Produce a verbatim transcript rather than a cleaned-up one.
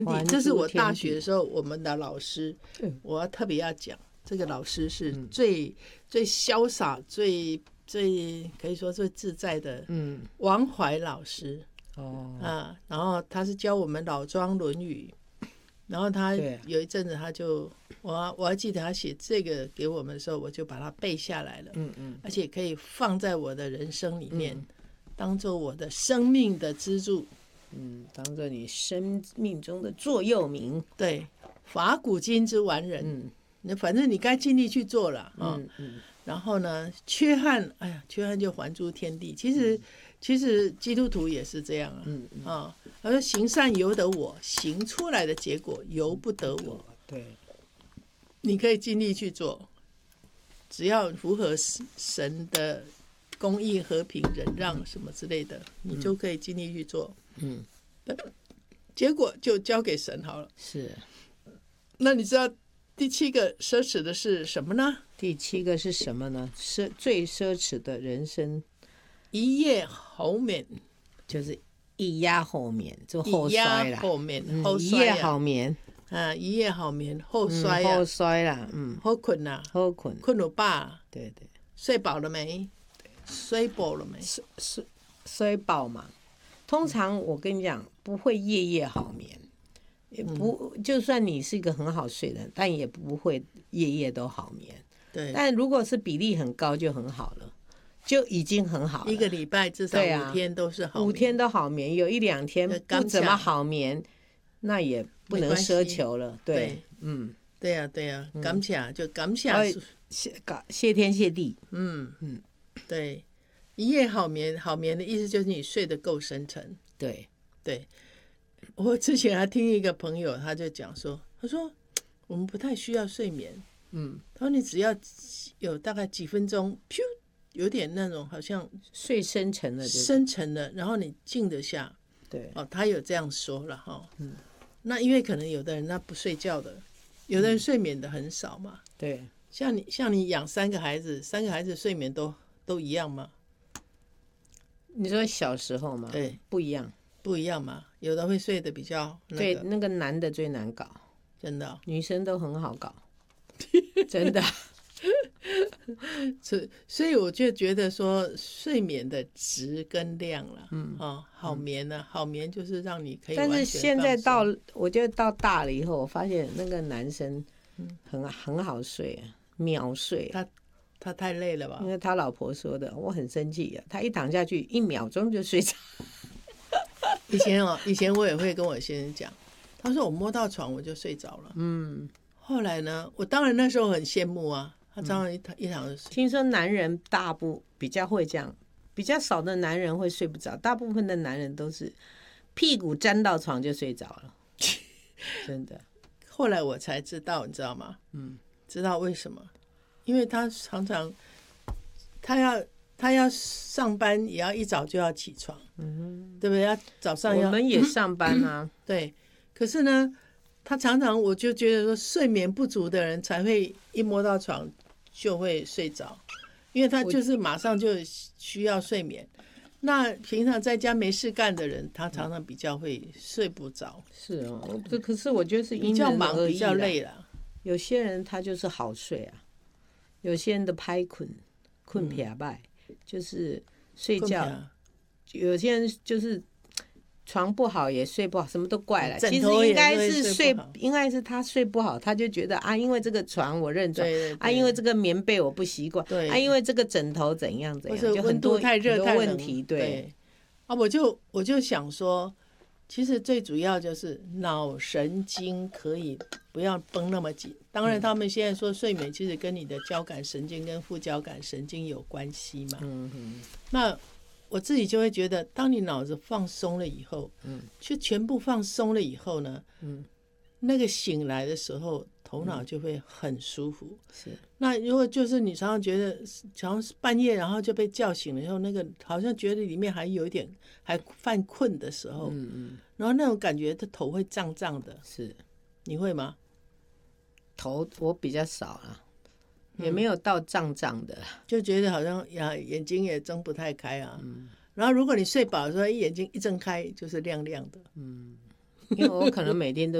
这是我大学的时候我们的老师，我要特别要讲，这个老师是最、嗯、最潇洒、最最可以说最自在的，嗯，王怀老师，哦，啊，然后他是教我们老庄《论语》，然后他有一阵子他就，我我还记得他写这个给我们的时候，我就把它背下来了，嗯嗯，而且可以放在我的人生里面，嗯、当做我的生命的支柱。 嗯，当做你生命中的座右铭。 对，法古今之完人，嗯，反正你该尽力去做了啊。嗯嗯。然后呢，缺憾，哎呀，缺憾就还诸天地。其实，嗯、其实基督徒也是这样啊。嗯嗯。啊，他说行善由得我，行出来的结果由不得我。 对。 你可以尽力去做，只要符合神的公义、和平、忍让什么之类的，你就可以尽力去做。嗯，结果就交给神好了。 是， 那你知道第七个奢侈的是什么呢？ 第七个是什么呢？奢最奢侈的人生， 一夜好眠， 就是一夜好眠，就后衰啦。 后眠， 嗯、 后衰、啊、一夜好眠啊，一夜好眠，后衰啊， 嗯、后衰啦，嗯， 好困啊， 好困， 困了吧？ 对对， 睡饱了没？睡饱了没？ 睡睡睡饱嘛。通常我跟你讲，不会夜夜好眠，也不、嗯、就算你是一个很好睡的人，但也不会夜夜都好眠。 对， 但如果是比例很高就很好了，就已经很好了。 一个礼拜至少五天都是好眠， 五天都好眠，有一两天不怎么好眠，那也不能奢求了。对， 对嗯，对呀、啊、对呀、啊，感谢就感谢， 谢谢天谢地。 嗯嗯，对。一夜好眠，好眠的意思就是你睡得够深沉。 对对，我之前还听一个朋友，他就讲说，他说我们不太需要睡眠，嗯，他说你只要有大概几分钟，噗，有点那种好像睡深沉了， 深沉的，然后你静得下。 对， 哦，他有这样说了哈，嗯，那因为可能有的人他不睡觉的，有的人睡眠的很少嘛， 对， 像你像你养三个孩子，三个孩子睡眠都都一样吗？ 你说小时候嘛， 对， 不一样， 不一样嘛。有的会睡得比较、那个， 对，那个男的最难搞， 真的、哦， 女生都很好搞，真的。 所所以我就觉得说，睡眠的质跟量了，嗯哦，好眠呢、啊，好眠就是让你可以完全放松。 但是现在到，我觉得到大了以后，我发现那个男生很很好睡啊，秒睡。 他。他太累了吧？ 因为他老婆说的，我很生气啊。他一躺下去，一秒钟就睡着。 以前哦，以前我也会跟我先生讲，他说我摸到床我就睡着了。嗯。后来呢，我当然那时候很羡慕啊，他常常一躺、嗯、一躺就睡。 听说男人大部比较会这样，比较少的男人会睡不着，大部分的男人都是屁股沾到床就睡着了。真的。 后来我才知道，你知道吗？嗯。知道为什么？因为他常常，他要他要上班，也要一早就要起床，嗯，对不对？要早上要我们也上班啊， 对。可是呢，他常常我就觉得说，睡眠不足的人才会一摸到床就会睡着，因为他就是马上就需要睡眠。那平常在家没事干的人，他常常比较会睡不着。 是哦，这可是我觉得是因人而异，比较累了。 有些人他就是好睡啊。有些人的拍困困撇拜，就是睡觉；有些人就是床不好也睡不好，什么都怪了。其实应该是睡，应该是他睡不好，他就觉得啊，因为这个床我认床，啊，因为这个棉被我不习惯，啊，因为这个枕头怎样怎样，就很多太热太冷问题。对， 啊，我就我就想说，其实最主要就是脑神经可以不要绷那么紧。当然他们现在说睡眠其实跟你的交感神经跟副交感神经有关系嘛。嗯嗯。那我自己就会觉得，当你脑子放松了以后，嗯，就全部放松了以后呢，嗯，那个醒来的时候头脑就会很舒服。 是。 那如果就是你常常觉得常常半夜然后就被叫醒了以后，那个好像觉得里面还有一点还犯困的时候，嗯嗯，然后那种感觉，他头会胀胀的。 是。 你会吗？ 头我比较少啊，也没有到胀胀的、嗯， 就觉得好像呀眼睛也睁不太开啊。嗯、然后如果你睡饱的时候，一眼睛一睁开就是亮亮的。嗯， 因为我可能每天都